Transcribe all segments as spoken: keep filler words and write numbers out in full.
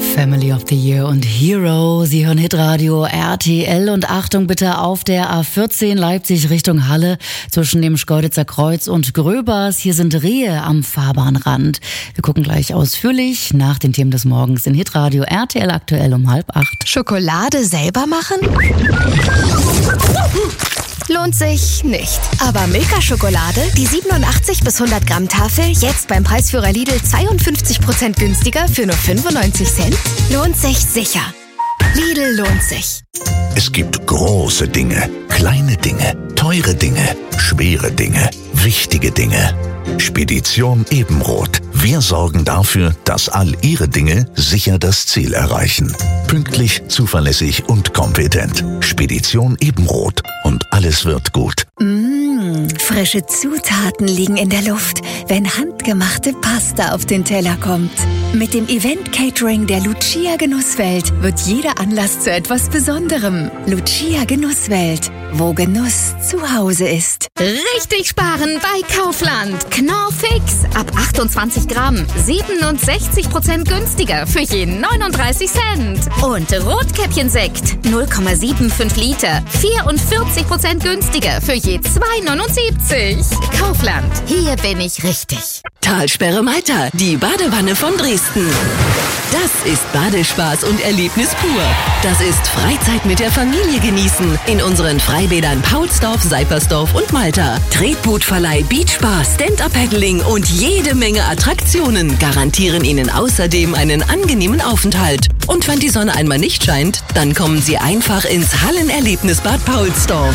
Family of the Year und Hero. Sie hören Hitradio R T L und Achtung bitte auf der A vierzehn Leipzig Richtung Halle zwischen dem Schkeuditzer Kreuz und Gröbers. Hier sind Rehe am Fahrbahnrand. Wir gucken gleich ausführlich nach den Themen des Morgens in Hitradio R T L aktuell um halb acht. Schokolade selber machen? Lohnt sich nicht. Aber Milka-Schokolade, die siebenundachtzig bis hundert Gramm Tafel, jetzt beim Preisführer Lidl zweiundfünfzig Prozent günstiger für nur fünfundneunzig Cent? Lohnt sich sicher. Lidl lohnt sich. Es gibt große Dinge, kleine Dinge, teure Dinge, schwere Dinge, wichtige Dinge. Spedition Ebenroth. Wir sorgen dafür, dass all Ihre Dinge sicher das Ziel erreichen. Pünktlich, zuverlässig und kompetent. Spedition Ebenroth. Und alles wird gut. Mmh, frische Zutaten liegen in der Luft, wenn handgemachte Pasta auf den Teller kommt. Mit dem Event-Catering der Lucia Genusswelt wird jeder Anlass zu etwas Besonderem. Lucia Genusswelt, wo Genuss zu Hause ist. Richtig sparen bei Kaufland. Knorr Fix ab achtundzwanzig Gramm, siebenundsechzig Prozent günstiger für je neununddreißig Cent. Und Rotkäppchensekt null Komma fünfundsiebzig Liter, vierundvierzig Prozent günstiger für je zwei neunundsiebzig. Kaufland, hier bin ich richtig. Talsperre Malta, die Badewanne von Dresden. Das ist Badespaß und Erlebnis pur. Das ist Freizeit mit der Familie genießen in unseren Freibädern Paulsdorf, Seipersdorf und Malta. Tretbootverleih, Beachspa, Stand-Up-Paddling und jede Menge Attraktionen garantieren Ihnen außerdem einen angenehmen Aufenthalt. Und wenn die Sonne einmal nicht scheint, dann kommen Sie einfach ins Hallenerlebnisbad Paulsdorf.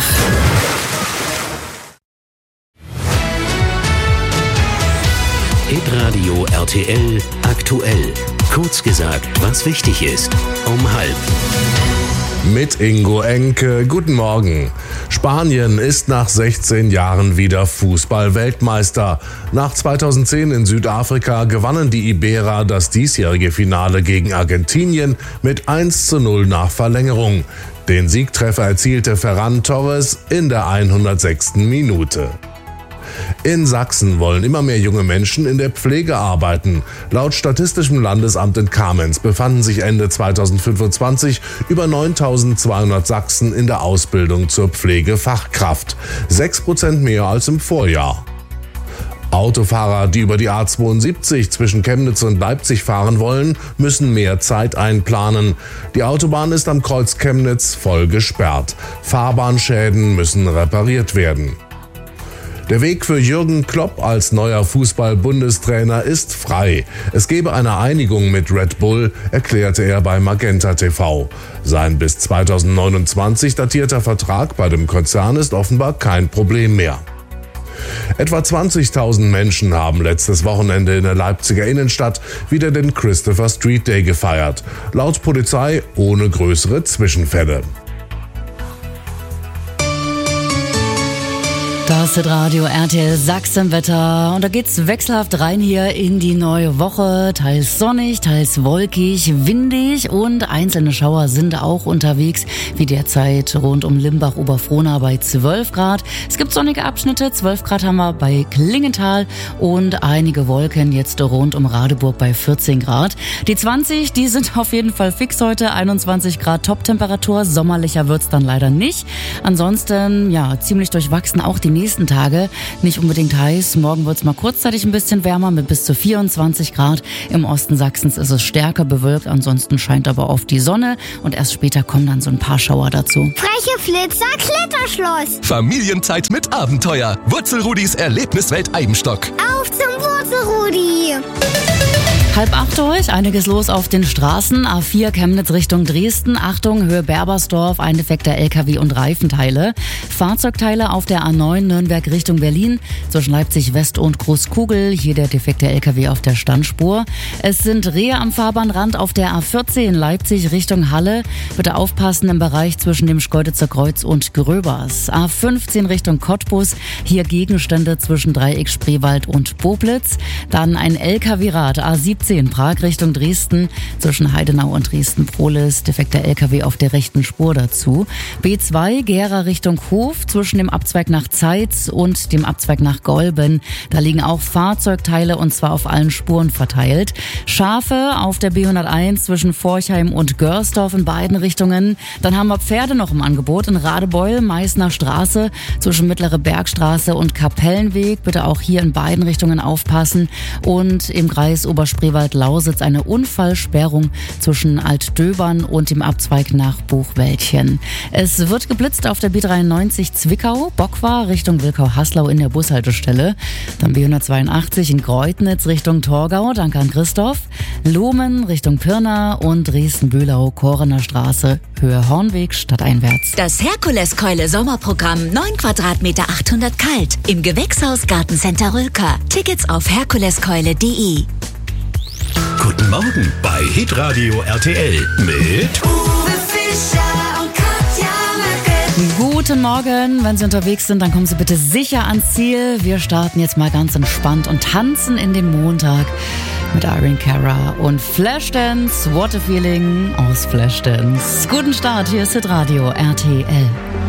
Hitradio R T L aktuell. Kurz gesagt, was wichtig ist. Um halb. Mit Ingo Enke. Guten Morgen. Spanien ist nach sechzehn Jahren wieder Fußball-Weltmeister. Nach zweitausendzehn in Südafrika gewannen die Iberer das diesjährige Finale gegen Argentinien mit eins zu null nach Verlängerung. Den Siegtreffer erzielte Ferran Torres in der hundertsechsten Minute. In Sachsen wollen immer mehr junge Menschen in der Pflege arbeiten. Laut Statistischem Landesamt in Kamenz befanden sich Ende zweitausendfünfundzwanzig über neuntausendzweihundert Sachsen in der Ausbildung zur Pflegefachkraft. Sechs Prozent mehr als im Vorjahr. Autofahrer, die über die A zweiundsiebzig zwischen Chemnitz und Leipzig fahren wollen, müssen mehr Zeit einplanen. Die Autobahn ist am Kreuz Chemnitz voll gesperrt. Fahrbahnschäden müssen repariert werden. Der Weg für Jürgen Klopp als neuer Fußball-Bundestrainer ist frei. Es gebe eine Einigung mit Red Bull, erklärte er bei Magenta T V. Sein bis zweitausendneunundzwanzig datierter Vertrag bei dem Konzern ist offenbar kein Problem mehr. Etwa zwanzigtausend Menschen haben letztes Wochenende in der Leipziger Innenstadt wieder den Christopher Street Day gefeiert. Laut Polizei ohne größere Zwischenfälle. Das ist Radio R T L Sachsenwetter und da geht's wechselhaft rein hier in die neue Woche. Teils sonnig, teils wolkig, windig und einzelne Schauer sind auch unterwegs, wie derzeit rund um Limbach-Oberfrohna bei zwölf Grad. Es gibt sonnige Abschnitte, zwölf Grad haben wir bei Klingenthal und einige Wolken jetzt rund um Radeburg bei vierzehn Grad. Die zwanzig, die sind auf jeden Fall fix heute, einundzwanzig Grad Top-Temperatur, sommerlicher wird's dann leider nicht. Ansonsten, ja, ziemlich durchwachsen auch die nächsten Tage, nicht unbedingt heiß. Morgen wird es mal kurzzeitig ein bisschen wärmer mit bis zu vierundzwanzig Grad. Im Osten Sachsens ist es stärker bewölkt, ansonsten scheint aber oft die Sonne und erst später kommen dann so ein paar Schauer dazu. Freche Flitzer, Kletterschloss. Familienzeit mit Abenteuer. Wurzelrudis Erlebniswelt Eibenstock. Auf zum Wurzelrudi. Halb acht euch, einiges los auf den Straßen. A vier Chemnitz Richtung Dresden. Achtung, Höhe Berbersdorf, ein defekter L K W und Reifenteile. Fahrzeugteile auf der A neun Nürnberg Richtung Berlin. Zwischen Leipzig West und Großkugel. Hier der defekte L K W auf der Standspur. Es sind Rehe am Fahrbahnrand auf der A vierzehn Leipzig Richtung Halle. Bitte aufpassen im Bereich zwischen dem Schkeuditzer Kreuz und Gröbers. A fünfzehn Richtung Cottbus. Hier Gegenstände zwischen Dreieck Spreewald und Boblitz. Dann ein L K W-Rad A siebzehn siebzehn Prag Richtung Dresden zwischen Heidenau und Dresden-Prohlis. Defekter L K W auf der rechten Spur dazu. B zwei Gera Richtung Hof zwischen dem Abzweig nach Zeitz und dem Abzweig nach Golben. Da liegen auch Fahrzeugteile und zwar auf allen Spuren verteilt. Schafe auf der B hunderteins zwischen Forchheim und Görsdorf in beiden Richtungen. Dann haben wir Pferde noch im Angebot in Radebeul, Meißner Straße zwischen Mittlere Bergstraße und Kapellenweg. Bitte auch hier in beiden Richtungen aufpassen. Und im Kreis Oberspreewald-Lausitz eine Unfallsperrung zwischen Altdöbern und dem Abzweig nach Buchwäldchen. Es wird geblitzt auf der B dreiundneunzig Zwickau, Bockwar Richtung Wilkau-Haslau in der Bushaltestelle. Dann B hundertzweiundachtzig in Greutnitz Richtung Torgau, danke an Christoph. Lohmen Richtung Pirna und Dresden-Bühlau, Korener Straße, Höhe Hornweg, stadteinwärts. Das Herkuleskeule Sommerprogramm, neun Quadratmeter achthundert kalt, im Gewächshaus Gartencenter Rülker. Tickets auf herkuleskeule punkt de. Guten Morgen bei Hitradio R T L mit Uwe Fischer und Katja Möcke. Guten Morgen, wenn Sie unterwegs sind, dann kommen Sie bitte sicher ans Ziel. Wir starten jetzt mal ganz entspannt und tanzen in den Montag mit Irene Cara und Flashdance, What a Feeling aus Flashdance. Guten Start, hier ist Hitradio R T L.